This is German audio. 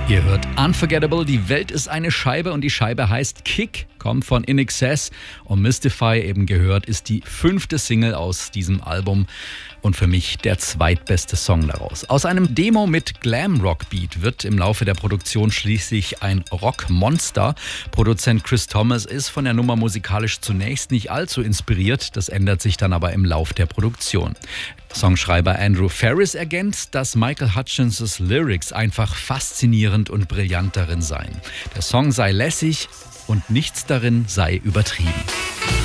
Ihr hört Unforgettable, die Welt ist eine Scheibe und die Scheibe heißt Kick, kommt von INXS und Mystify, eben gehört, ist die 5. Single aus diesem Album und für mich der zweitbeste Song daraus. Aus einem Demo mit Glam-Rock-Beat wird im Laufe der Produktion schließlich ein Rockmonster. Produzent Chris Thomas ist von der Nummer musikalisch zunächst nicht allzu inspiriert, das ändert sich dann aber im Lauf der Produktion. Songschreiber Andrew Ferris ergänzt, dass Michael Hutchins' Lyrics einfach faszinierend und brillant darin seien. Der Song sei lässig und nichts darin sei übertrieben.